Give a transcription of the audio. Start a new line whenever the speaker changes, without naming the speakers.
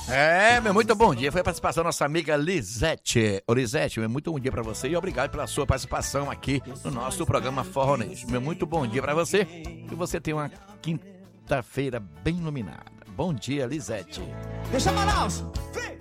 Meu muito bom dia. Foi a participação da nossa amiga Lisete. Ô, Lisete, meu muito bom dia pra você e obrigado pela sua participação aqui no nosso programa Forronejo. Meu muito bom dia pra você. Que você tenha uma quinta-feira bem iluminada. Bom dia, Lisete.
Deixa Manaus!